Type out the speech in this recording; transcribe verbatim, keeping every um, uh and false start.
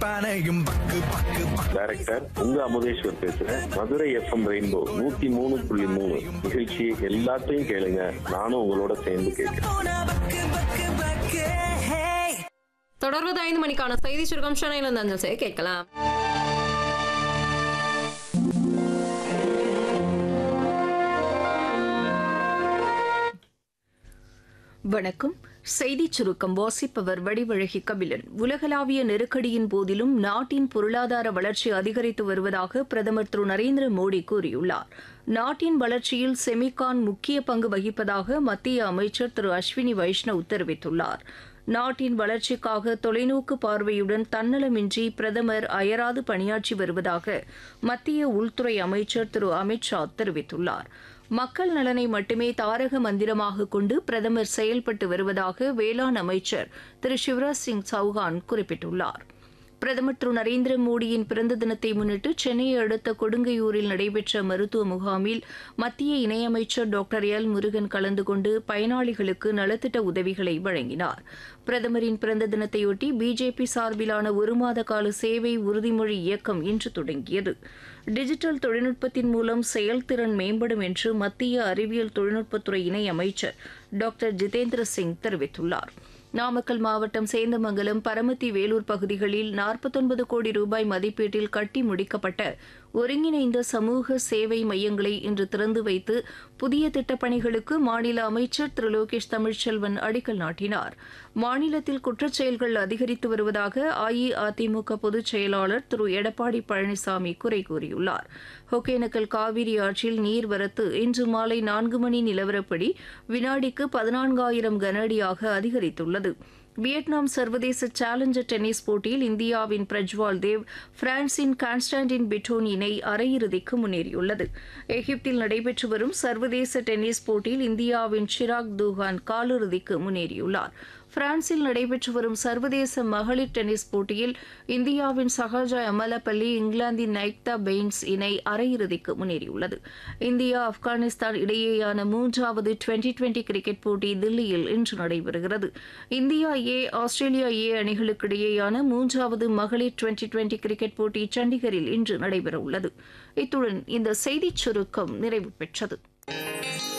Director உங்க அமுதேஸ்வர் பேசுறேன். Madurai FM rainbow நூத்தி மூணு புள்ளி மூணு நிகழ்ச்சி எல்லாத்தையும் கேளுங்க, நானும் உங்களோட சேர்ந்து கேட்கிறேன். தொடர்வது ஐந்து மணிக்கான செய்தி சுருக்கம் சென்னையிலிருந்து அஞ்சல் செய்ய கேட்கலாம். வணக்கம். செய்திச் சுருக்கம் வாசிப்பவர் வடிவழகி கபிலன். உலகளாவிய நெருக்கடியின் போதிலும் நாட்டின் பொருளாதார வளர்ச்சி அதிகரித்து வருவதாக பிரதமர் திரு நரேந்திர மோடி கூறியுள்ளார். நாட்டின் வளர்ச்சியில் செமிகான் முக்கிய பங்கு வகிப்பதாக மத்திய அமைச்சர் திரு அஸ்வினி வைஷ்ணவ் தெரிவித்துள்ளார். நாட்டின் வளர்ச்சிக்காக தொலைநோக்கு பார்வையுடன் தன்னலமின்றி பிரதமர் அயராது பணியாற்றி வருவதாக மத்திய உள்துறை அமைச்சர் திரு அமித் ஷா தெரிவித்துள்ளார். மக்கள் நலனை மட்டுமே தாரக மந்திரமாக கொண்டு பிரதமர் செயல்பட்டு வருவதாக வேளாண் அமைச்சர் திரு சிவராஜ் சிங் சௌஹான் குறிப்பிட்டுள்ளார். பிரதமர் திரு நரேந்திர மோடியின் பிறந்த தினத்தை முன்னிட்டு சென்னையை அடுத்த கொடுங்கையூரில் நடைபெற்ற மருத்துவ முகாமில் மத்திய இணையமைச்சர் டாக்டர் எல் முருகன் கலந்து கொண்டு பயனாளிகளுக்கு நலத்திட்ட உதவிகளை வழங்கினார். பிரதமரின் பிறந்த தினத்தையொட்டி பிஜேபி சார்பிலான ஒரு மாத கால சேவை உறுதிமொழி இயக்கம் இன்று தொடங்கியது. டிஜிட்டல் தொழில்நுட்பத்தின் மூலம் செயல்திறன் மேம்படும் என்று மத்திய அறிவியல் தொழில்நுட்பத்துறை இணை அமைச்சர் டாக்டர் ஜிதேந்திர சிங் தெரிவித்துள்ளார். நாமக்கல் மாவட்டம் சேந்தமங்கலம், பரமத்தி, வேலூர் பகுதிகளில் நாற்பத்தொன்பது கோடி ரூபாய் மதிப்பீட்டில் கட்டி முடிக்கப்பட்ட ஒருங்கிணைந்த சமூக சேவை மையங்களை இன்று திறந்து வைத்து புதிய திட்டப்பணிகளுக்கு மாநில அமைச்சர் திரு லோகேஷ் தமிழ்ச்செல்வன் அடிக்கல் நாட்டினார். மாநிலத்தில் குற்றச்செயல்கள் அதிகரித்து வருவதாக அஇஅதிமுக பொதுச் செயலாளர் திரு எடப்பாடி பழனிசாமி குறை கூறியுள்ளார். ஒகேனக்கல் காவிரி ஆற்றில் நீர்வரத்து இன்று மாலை நான்கு மணி நிலவரப்படி வினாடிக்கு பதினான்காயிரம் கன அடியாக அதிகரித்துள்ளது. வியட்நாம் சர்வதேச சேலஞ்சர் டென்னிஸ் போட்டியில் இந்தியாவின் பிரஜ்வால் தேவ் பிரான்சின் கான்ஸ்டான்டின் பிட்டோன் இணை அரையிறுதிக்கு முன்னேறியுள்ளது. எகிப்தில் நடைபெற்று வரும் சர்வதேச டென்னிஸ் போட்டியில் இந்தியாவின் ஷிராக் தூகான் காலிறுதிக்கு முன்னேறியுள்ளார். பிரான்சில் நடைபெற்று வரும் சர்வதேச மகளிர் டென்னிஸ் போட்டியில் இந்தியாவின் சஹாஜா அமலப்பள்ளி இங்கிலாந்தின் நைக்தா பெயின்ஸ் இணை அரையிறுதிக்கு முன்னேறியுள்ளது. இந்தியா ஆப்கானிஸ்தான் இடையேயான மூன்றாவது டுவெண்டி டுவெண்டி கிரிக்கெட் போட்டி தில்லியில் இன்று நடைபெறுகிறது. இந்தியா ஏ ஆஸ்திரேலியா ஏ அணிகளுக்கு இடையேயான மூன்றாவது மகளிர் டுவெண்டி டுவெண்டி கிரிக்கெட் போட்டி சண்டிகரில் இன்று நடைபெறவுள்ளது. இத்துடன் இந்த செய்திச் சுருக்கம் நிறைவு பெற்றது.